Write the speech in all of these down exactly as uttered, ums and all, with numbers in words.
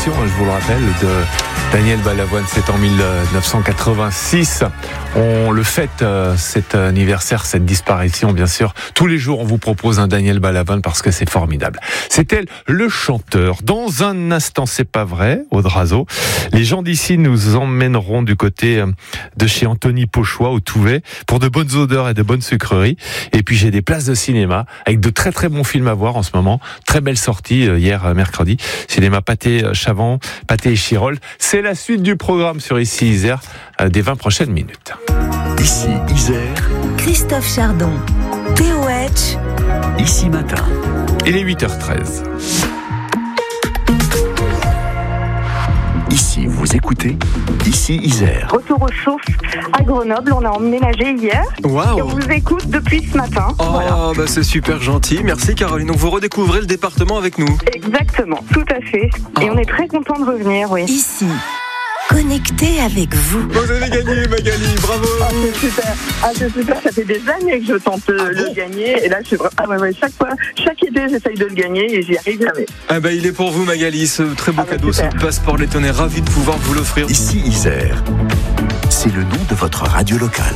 disparition, je vous le rappelle, de Daniel Balavoine. C'est en dix-neuf cent quatre-vingt-six. On le fête, euh, cet anniversaire, cette disparition, bien sûr. Tous les jours, on vous propose un Daniel Balavoine parce que c'est formidable. C'était le chanteur. Dans un instant, c'est pas vrai, Aude Razeau. Les gens d'ici nous emmèneront du côté de chez Anthony Pochois au Touvet pour de bonnes odeurs et de bonnes sucreries. Et puis j'ai des places de cinéma avec de très très bons films à voir en ce moment. Très belle sortie hier mercredi. Cinéma Pathé Chavant, Pathé et Chirol. C'est la suite du programme sur Ici Isère des vingt prochaines minutes. Ici Isère. Christophe Chardon. T O H. Ici Matin. Il est huit heures treize. Ici, vous écoutez Ici Isère. Retour aux sources à Grenoble, on a emménagé hier. Waouh. Et on vous écoute depuis ce matin. Oh, voilà. bah c'est super gentil. Merci Caroline. Donc vous redécouvrez le département avec nous. Exactement, tout à fait. Oh. Et on est très content de revenir, oui. Ici, connecté avec vous. Vous avez gagné Magali, bravo. Ah, c'est super. Ah, c'est super. Ça fait des années que je tente de Ah le bon gagner. Et là, je suis vraiment... ah, ouais, ouais, chaque fois, chaque été, j'essaye de le gagner et j'y arrive jamais. Ah bah il est pour vous Magali, ce très beau Ah bah, cadeau, ce super. passeport lettonais. Ravi de pouvoir vous l'offrir. Ici Isère. C'est le nom de votre radio locale.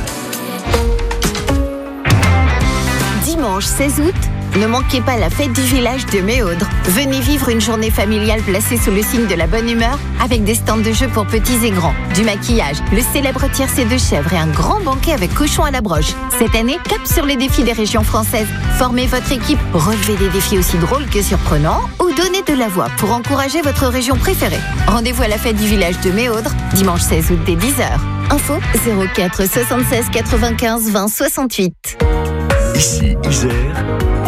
Dimanche seize août, ne manquez pas la fête du village de Méaudre. Venez vivre une journée familiale placée sous le signe de la bonne humeur avec des stands de jeux pour petits et grands, du maquillage, le célèbre tiercé de chèvre et un grand banquet avec cochon à la broche. Cette année, cap sur les défis des régions françaises. Formez votre équipe, relevez des défis aussi drôles que surprenants ou donnez de la voix pour encourager votre région préférée. Rendez-vous à la fête du village de Méaudre, dimanche seize août dès dix heures. Info zéro quatre soixante-seize quatre-vingt-quinze vingt soixante-huit. Ici Isère.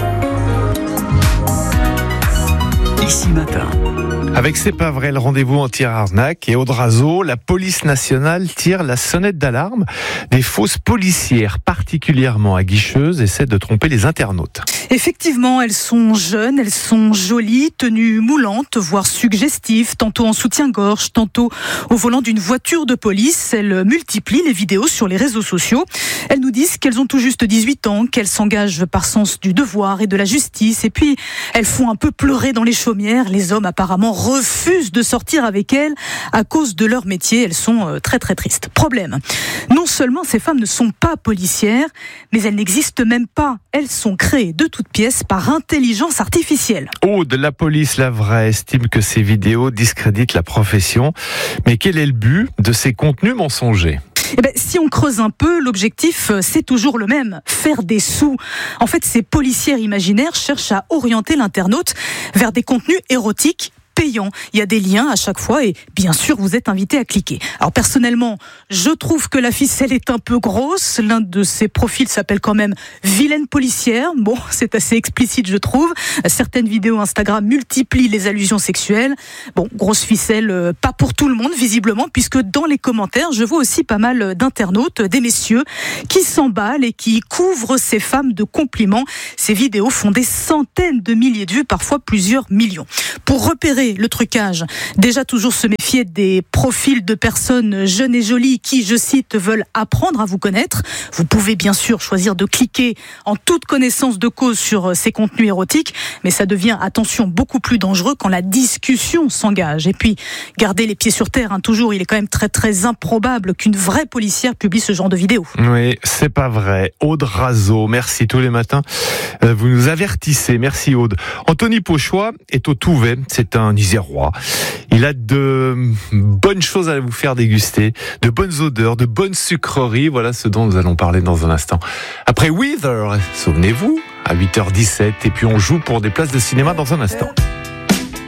Ici Matin. Avec C'est pas vrai, le rendez-vous anti-arnaque et Aude Razeau, la police nationale tire la sonnette d'alarme. Des fausses policières particulièrement aguicheuses essaient de tromper les internautes. Effectivement, elles sont jeunes, elles sont jolies, tenues moulantes, voire suggestives, tantôt en soutien-gorge, tantôt au volant d'une voiture de police. Elles multiplient les vidéos sur les réseaux sociaux. Elles nous disent qu'elles ont tout juste dix-huit ans, qu'elles s'engagent par sens du devoir et de la justice. Et puis, elles font un peu pleurer dans les chaumières. Les hommes apparemment refusent de sortir avec elles à cause de leur métier. Elles sont très très tristes. Problème, non seulement ces femmes ne sont pas policières, mais elles n'existent même pas. Elles sont créées de toutes pièces par intelligence artificielle. Aude, la police, la vraie, estime que ces vidéos discréditent la profession. Mais quel est le but de ces contenus mensongers ? Eh ben, si on creuse un peu, l'objectif, c'est toujours le même, faire des sous. En fait, ces policières imaginaires cherchent à orienter l'internaute vers des contenus érotiques payant. Il y a des liens à chaque fois et bien sûr vous êtes invité à cliquer. Alors personnellement, je trouve que la ficelle est un peu grosse. L'un de ces profils s'appelle quand même Vilaine policière. Bon, c'est assez explicite je trouve. Certaines vidéos Instagram multiplient les allusions sexuelles. Bon, grosse ficelle, euh, pas pour tout le monde visiblement, puisque dans les commentaires, je vois aussi pas mal d'internautes, des messieurs qui s'emballent et qui couvrent ces femmes de compliments. Ces vidéos font des centaines de milliers de vues, parfois plusieurs millions. Pour repérer le trucage, déjà toujours se méfier des profils de personnes jeunes et jolies qui, je cite, veulent apprendre à vous connaître. Vous pouvez bien sûr choisir de cliquer en toute connaissance de cause sur ces contenus érotiques, mais ça devient, attention, beaucoup plus dangereux quand la discussion s'engage. Et puis, gardez les pieds sur terre, hein, toujours, il est quand même très très improbable qu'une vraie policière publie ce genre de vidéo. Oui, c'est pas vrai. Aude Razeau, merci tous les matins. Vous nous avertissez, merci Aude. Anthony Pochois est au Touvet, c'est un Isérois. Il a de bonnes choses à vous faire déguster, de bonnes odeurs, de bonnes sucreries. Voilà ce dont nous allons parler dans un instant. Après Weather, souvenez-vous, à huit heures dix-sept, et puis on joue pour des places de cinéma dans un instant.